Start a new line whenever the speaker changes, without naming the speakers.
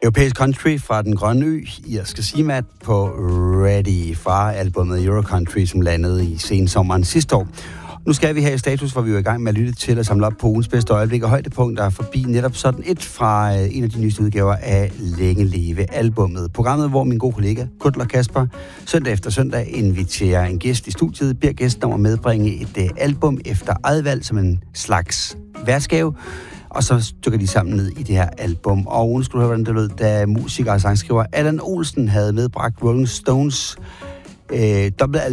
Europæisk country fra den grønne ø, irske Simat på Ready fra albumet Euro Country, som landede i sensommeren sidste år. Nu skal vi have status, hvor vi er i gang med at lytte til og samle op på ugens bedste øjeblik og højdepunkter forbi netop sådan et fra en af de nyeste udgaver af Længe Leve albummet. Programmet, hvor min gode kollega Kutler Kasper søndag efter søndag inviterer en gæst i studiet, beder gæsten om at medbringe et album efter eget valg som en slags værtsgave. Og så stykker de sammen ned i det her album. Og nu skulle du høre, hvordan det lød, da musiker og sangskriver Allan Olsen havde medbragt Rolling Stones